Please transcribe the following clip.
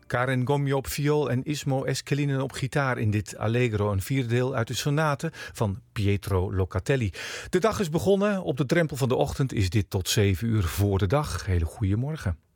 Karen Gomje op viool en Ismo Eskelinen op gitaar in dit Allegro, een vierde deel uit de sonate van Pietro Locatelli. De dag is begonnen. Op de drempel van de ochtend is dit tot 7 uur voor de dag. Hele goede morgen.